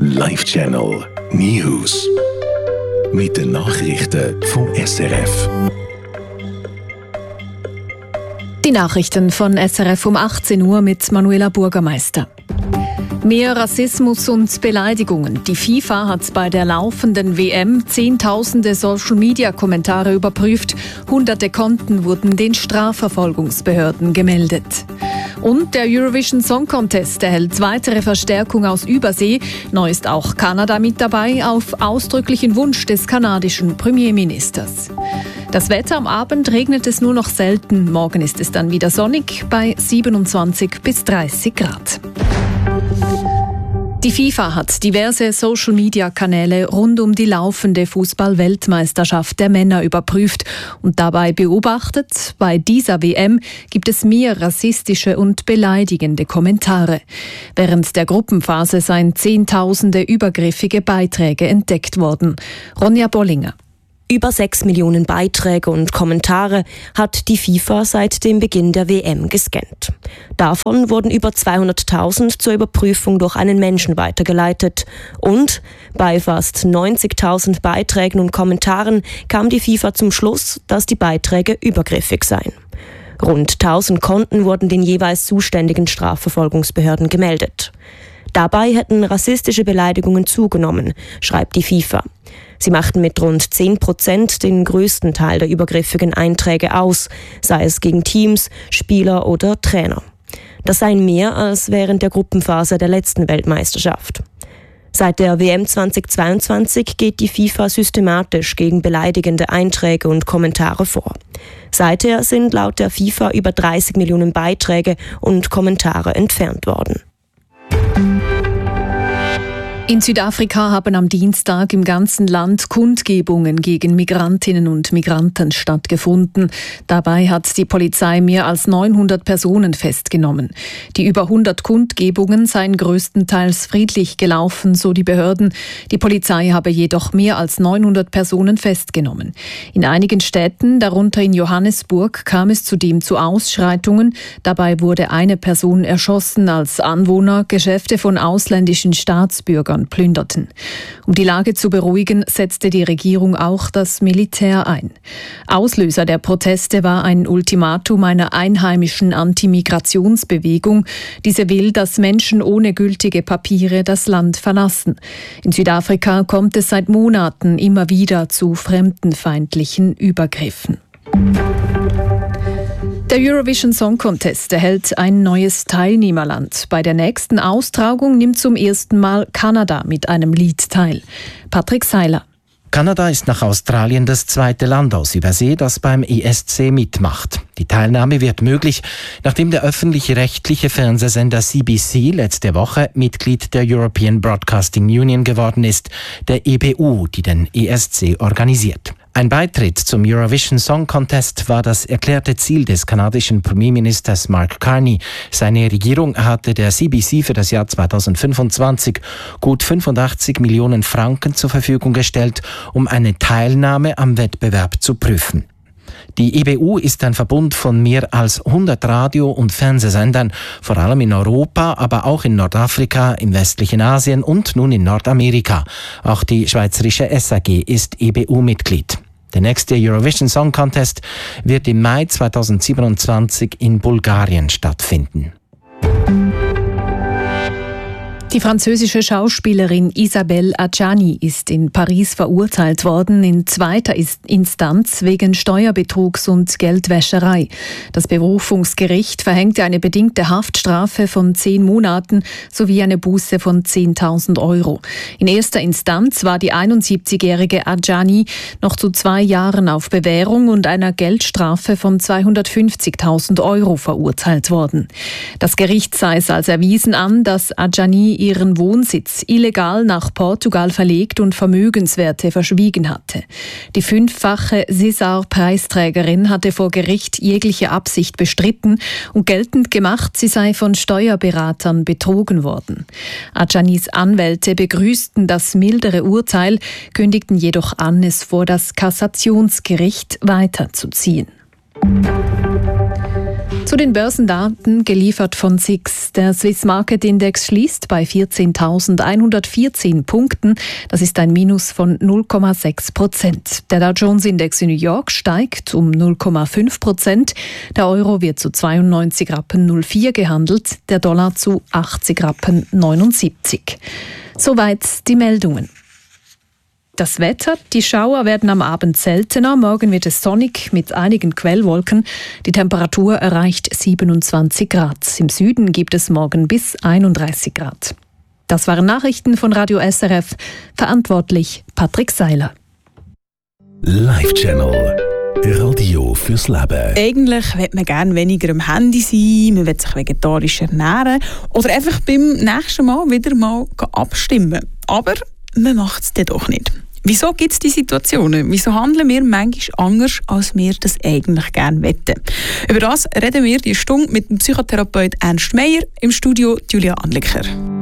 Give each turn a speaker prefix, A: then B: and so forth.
A: Live-Channel News. Mit den Nachrichten vom SRF.
B: Die Nachrichten von SRF um 18 Uhr mit Manuela Bürgermeister. Mehr Rassismus und Beleidigungen. Die FIFA hat bei der laufenden WM Zehntausende Social-Media-Kommentare überprüft. Hunderte Konten wurden den Strafverfolgungsbehörden gemeldet. Und der Eurovision Song Contest erhält weitere Verstärkung aus Übersee. Neu ist auch Kanada mit dabei, auf ausdrücklichen Wunsch des kanadischen Premierministers. Das Wetter: am Abend regnet es nur noch selten. Morgen ist es dann wieder sonnig bei 27 bis 30 Grad. Die FIFA hat diverse Social-Media-Kanäle rund um die laufende Fußball-Weltmeisterschaft der Männer überprüft und dabei beobachtet, bei dieser WM gibt es mehr rassistische und beleidigende Kommentare. Während der Gruppenphase seien Zehntausende übergriffige Beiträge entdeckt worden. Ronja Bollinger.
C: Über 6 Millionen Beiträge und Kommentare hat die FIFA seit dem Beginn der WM gescannt. Davon wurden über 200.000 zur Überprüfung durch einen Menschen weitergeleitet. Und bei fast 90.000 Beiträgen und Kommentaren kam die FIFA zum Schluss, dass die Beiträge übergriffig seien. Rund 1000 Konten wurden den jeweils zuständigen Strafverfolgungsbehörden gemeldet. Dabei hätten rassistische Beleidigungen zugenommen, schreibt die FIFA. Sie machten mit rund 10% den größten Teil der übergriffigen Einträge aus, sei es gegen Teams, Spieler oder Trainer. Das seien mehr als während der Gruppenphase der letzten Weltmeisterschaft. Seit der WM 2022 geht die FIFA systematisch gegen beleidigende Einträge und Kommentare vor. Seither sind laut der FIFA über 30 Millionen Beiträge und Kommentare entfernt worden.
B: In Südafrika haben am Dienstag im ganzen Land Kundgebungen gegen Migrantinnen und Migranten stattgefunden. Dabei hat die Polizei mehr als 900 Personen festgenommen. Die über 100 Kundgebungen seien größtenteils friedlich gelaufen, so die Behörden. Die Polizei habe jedoch mehr als 900 Personen festgenommen. In einigen Städten, darunter in Johannesburg, kam es zudem zu Ausschreitungen. Dabei wurde eine Person erschossen, als Anwohner Geschäfte von ausländischen Staatsbürgern plünderten. Um die Lage zu beruhigen, setzte die Regierung auch das Militär ein. Auslöser der Proteste war ein Ultimatum einer einheimischen Anti-Migrationsbewegung. Diese will, dass Menschen ohne gültige Papiere das Land verlassen. In Südafrika kommt es seit Monaten immer wieder zu fremdenfeindlichen Übergriffen. Der Eurovision Song Contest erhält ein neues Teilnehmerland. Bei der nächsten Austragung nimmt zum ersten Mal Kanada mit einem Lied teil. Patrick Seiler.
D: Kanada ist nach Australien das zweite Land aus Übersee, das beim ESC mitmacht. Die Teilnahme wird möglich, nachdem der öffentlich-rechtliche Fernsehsender CBC letzte Woche Mitglied der European Broadcasting Union geworden ist, der EBU, die den ESC organisiert. Ein Beitritt zum Eurovision Song Contest war das erklärte Ziel des kanadischen Premierministers Mark Carney. Seine Regierung hatte der CBC für das Jahr 2025 gut 85 Millionen Franken zur Verfügung gestellt, um eine Teilnahme am Wettbewerb zu prüfen. Die EBU ist ein Verbund von mehr als 100 Radio- und Fernsehsendern, vor allem in Europa, aber auch in Nordafrika, im westlichen Asien und nun in Nordamerika. Auch die schweizerische SAG ist EBU-Mitglied. Der nächste Eurovision Song Contest wird im Mai 2027 in Bulgarien stattfinden.
B: Die französische Schauspielerin Isabelle Adjani ist in Paris verurteilt worden, in zweiter Instanz wegen Steuerbetrugs und Geldwäscherei. Das Berufungsgericht verhängte eine bedingte Haftstrafe von 10 Monaten sowie eine Buße von 10.000 Euro. In erster Instanz war die 71-jährige Adjani noch zu 2 Jahren auf Bewährung und einer Geldstrafe von 250.000 Euro verurteilt worden. Das Gericht sah es als erwiesen an, dass Adjani ihren Wohnsitz illegal nach Portugal verlegt und Vermögenswerte verschwiegen hatte. Die 5-fache César-Preisträgerin hatte vor Gericht jegliche Absicht bestritten und geltend gemacht, sie sei von Steuerberatern betrogen worden. Adjanis Anwälte begrüßten das mildere Urteil, kündigten jedoch an, es vor das Kassationsgericht weiterzuziehen. Zu den Börsendaten geliefert von SIX. Der Swiss Market Index schließt bei 14.114 Punkten. Das ist ein Minus von 0,6%. Der Dow Jones Index in New York steigt um 0,5%. Der Euro wird zu 92,04 Rappen gehandelt, der Dollar zu 80,79 Rappen. Soweit die Meldungen. Das Wetter, die Schauer werden am Abend seltener, morgen wird es sonnig mit einigen Quellwolken. Die Temperatur erreicht 27 Grad. Im Süden gibt es morgen bis 31 Grad. Das waren Nachrichten von Radio SRF, verantwortlich Patrick Seiler.
A: Live-Channel. Radio fürs Leben.
E: Eigentlich will man gerne weniger am Handy sein, man will sich vegetarisch ernähren oder einfach beim nächsten Mal wieder mal abstimmen. Aber man macht es dann doch nicht. Wieso gibt es diese Situationen? Wieso handeln wir manchmal anders, als wir das eigentlich gerne möchten? Über das reden wir diese Stunde mit dem Psychotherapeut Ernst Meier, im Studio Julia Anliker.